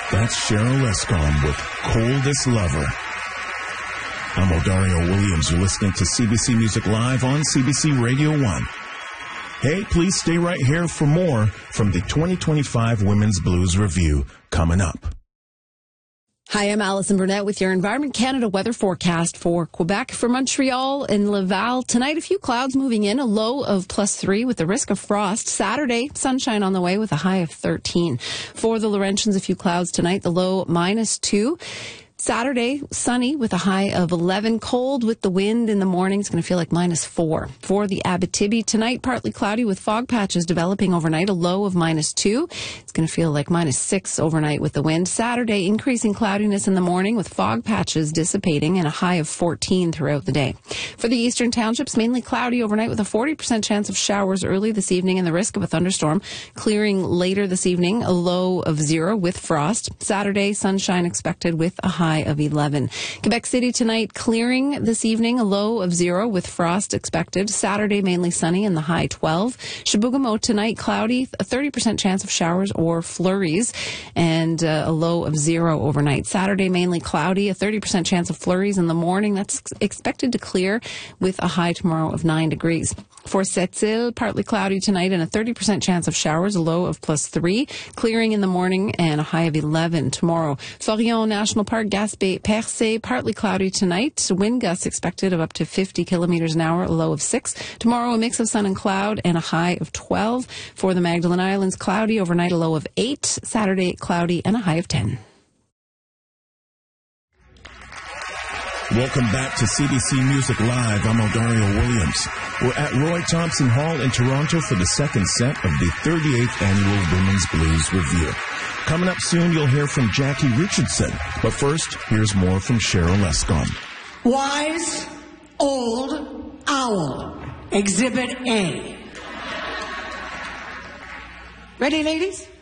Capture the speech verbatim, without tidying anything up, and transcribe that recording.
That's Cheryl Lescom with Coldest Lover. I'm Odario Williams. You're listening to C B C Music Live on C B C Radio one. Hey, please stay right here for more from the twenty twenty-five Women's Blues Review coming up. Hi, I'm Alison Burnett with your Environment Canada weather forecast for Quebec. For Montreal and Laval, tonight a few clouds moving in, a low of plus three with the risk of frost. Saturday, sunshine on the way with a high of thirteen. For the Laurentians, a few clouds tonight, the low minus two. Saturday, sunny with a high of eleven. Cold with the wind in the morning. It's going to feel like minus four. For the Abitibi, tonight, partly cloudy with fog patches developing overnight, a low of minus two. It's going to feel like minus six overnight with the wind. Saturday, increasing cloudiness in the morning with fog patches dissipating and a high of fourteen throughout the day. For the eastern townships, mainly cloudy overnight with a forty percent chance of showers early this evening and the risk of a thunderstorm. Clearing later this evening, a low of zero with frost. Saturday, sunshine expected with a high of eleven. Quebec City tonight, clearing this evening, a low of zero with frost expected. Saturday, mainly sunny and the high twelve. Chibougamau tonight, cloudy, a thirty percent chance of showers or flurries and uh, a low of zero overnight. Saturday, mainly cloudy, a thirty percent chance of flurries in the morning. That's expected to clear with a high tomorrow of nine degrees. For Sept-Îles, partly cloudy tonight and a thirty percent chance of showers, a low of plus three. Clearing in the morning and a high of eleven tomorrow. Forillon National Park, Gaspé, Percé, partly cloudy tonight. Wind gusts expected of up to fifty kilometers an hour, a low of six. Tomorrow, a mix of sun and cloud and a high of twelve. For the Magdalen Islands, cloudy overnight, a low of eight. Saturday, cloudy and a high of ten. Welcome back to C B C Music Live. I'm Odario Williams. We're at Roy Thompson Hall in Toronto for the second set of the thirty-eighth Annual Women's Blues Review. Coming up soon, you'll hear from Jackie Richardson. But first, here's more from Cheryl Lescom. Wise Old Owl, Exhibit A. Ready, ladies?